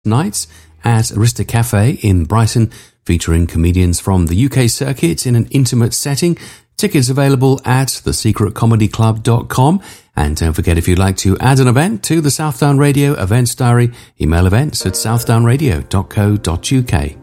nights at Arista Cafe in Brighton, featuring comedians from the UK circuit in an intimate setting. Tickets available at thesecretcomedyclub.com. And don't forget, if you'd like to add an event to the Southdown Radio events diary, email events@southdownradio.co.uk.